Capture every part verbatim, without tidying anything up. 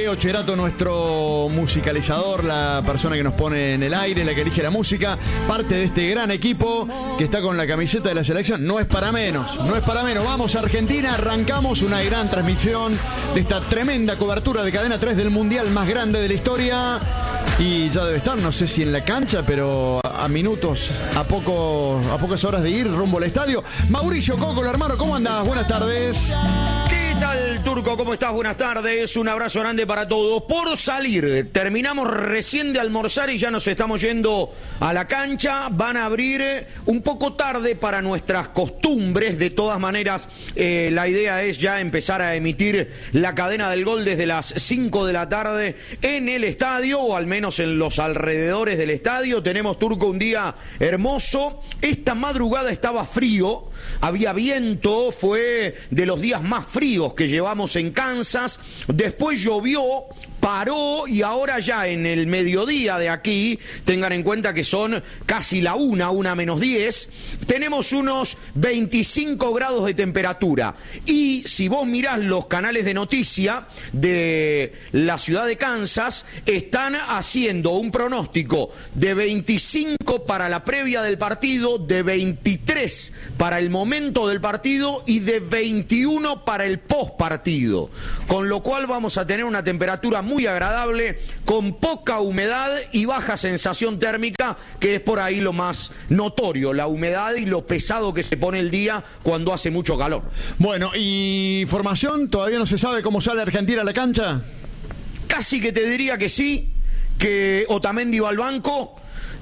Leo Cherato, nuestro musicalizador, la persona que nos pone en el aire, la que elige la música, parte de este gran equipo que está con la camiseta de la selección. No es para menos, no es para menos. Vamos a Argentina, arrancamos una gran transmisión de esta tremenda cobertura de Cadena tres del Mundial más grande de la historia. Y ya debe estar, no sé si en la cancha, pero a minutos, a poco, a pocas horas de ir rumbo al estadio. Mauricio Cocolo, hermano, ¿cómo andás? Buenas tardes. ¿Qué tal, Turco? ¿Cómo estás? Buenas tardes. Un abrazo grande para todos. Por salir, terminamos recién de almorzar y ya nos estamos yendo a la cancha. Van a abrir un poco tarde para nuestras costumbres. De todas maneras, eh, la idea es ya empezar a emitir la cadena del gol desde las cinco de la tarde en el estadio, o al menos en los alrededores del estadio. Tenemos, Turco, un día hermoso. Esta madrugada estaba frío, había viento, fue de los días más fríos que llevamos en Kansas. Después llovió, paró y ahora ya en el mediodía de aquí, tengan en cuenta que son casi la una, una menos diez, tenemos unos veinticinco grados de temperatura. Y si vos mirás los canales de noticia de la ciudad de Kansas, están haciendo un pronóstico de veinticinco para la previa del partido, de veintitrés para el momento del partido y de veintiuno para el post partido. Con lo cual vamos a tener una temperatura muy agradable, con poca humedad y baja sensación térmica, que es por ahí lo más notorio, la humedad y lo pesado que se pone el día cuando hace mucho calor. Bueno, ¿y formación? ¿Todavía no se sabe cómo sale Argentina a la cancha? Casi que te diría que sí, que Otamendi va al banco.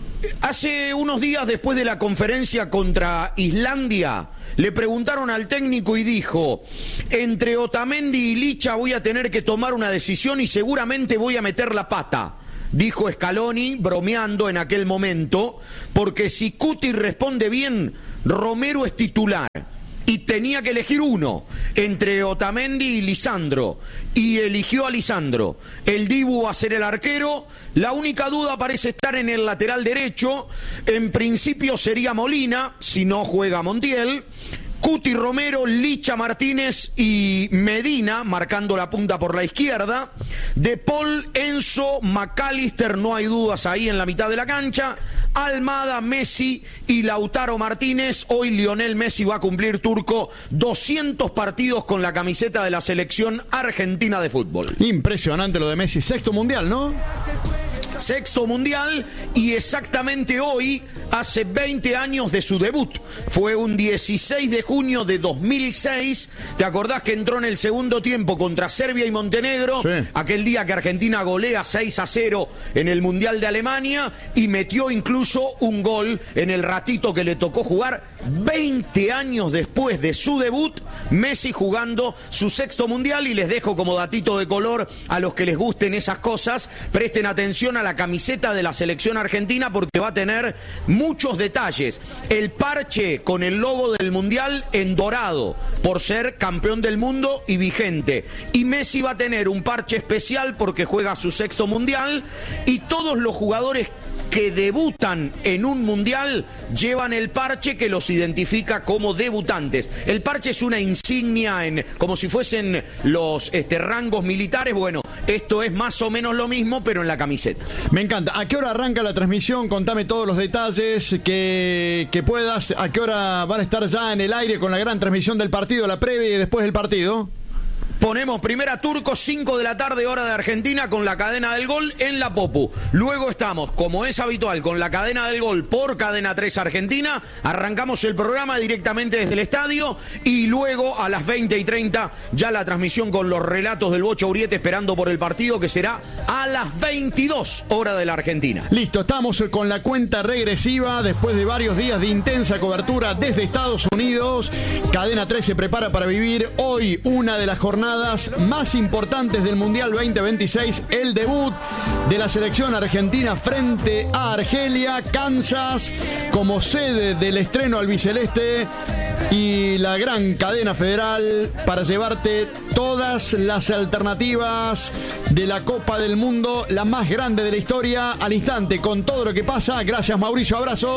Hace unos días, después de la conferencia contra Islandia, le preguntaron al técnico y dijo: entre Otamendi y Licha voy a tener que tomar una decisión y seguramente voy a meter la pata, dijo Scaloni, bromeando en aquel momento, porque si Cuti responde bien, Romero es titular. Y tenía que elegir uno entre Otamendi y Lisandro, y eligió a Lisandro. El Dibu va a ser el arquero. La única duda parece estar en el lateral derecho. En principio sería Molina, si no juega Montiel. Cuti, Romero, Licha, Martínez y Medina marcando la punta por la izquierda. De Paul, Enzo, McAllister, no hay dudas ahí en la mitad de la cancha. Almada, Messi y Lautaro Martínez. Hoy Lionel Messi va a cumplir, Turco, doscientos partidos con la camiseta de la selección argentina de fútbol. Impresionante lo de Messi, sexto mundial, ¿no? Sexto mundial, y exactamente hoy hace veinte años de su debut. Fue un dieciséis de junio de dos mil seis. ¿Te acordás que entró en el segundo tiempo contra Serbia y Montenegro? Sí. Aquel día que Argentina golea seis a cero en el Mundial de Alemania, y metió incluso un gol en el ratito que le tocó jugar. veinte años después de su debut, Messi jugando su sexto mundial. Y les dejo como datito de color a los que les gusten esas cosas, presten atención a la camiseta de la selección argentina, porque va a tener muchos detalles. El parche con el logo del mundial en dorado, por ser campeón del mundo y vigente. Y Messi va a tener un parche especial porque juega su sexto mundial, y todos los jugadores que debutan en un mundial llevan el parche que los identifica como debutantes. El parche es una insignia, en, como si fuesen los este, rangos militares. Bueno, esto es más o menos lo mismo, pero en la camiseta. Me encanta. ¿A qué hora arranca la transmisión? Contame todos los detalles que, que puedas. ¿A qué hora van a estar ya en el aire con la gran transmisión del partido, la previa y después del partido? Ponemos primera, Turco, cinco de la tarde, hora de Argentina, con la cadena del gol en la Popu. Luego estamos, como es habitual, con la cadena del gol por Cadena tres Argentina. Arrancamos el programa directamente desde el estadio, y luego a las veinte y treinta ya la transmisión con los relatos del Bocha Uriete esperando por el partido, que será a las veintidós, hora de la Argentina. Listo, estamos con la cuenta regresiva después de varios días de intensa cobertura desde Estados Unidos. Cadena tres se prepara para vivir hoy una de las jornadas más importantes del Mundial veinte veintiséis, el debut de la selección argentina frente a Argelia. Kansas como sede del estreno albiceleste, y la gran cadena federal para llevarte todas las alternativas de la Copa del Mundo, la más grande de la historia, al instante, con todo lo que pasa. Gracias, Mauricio, abrazo.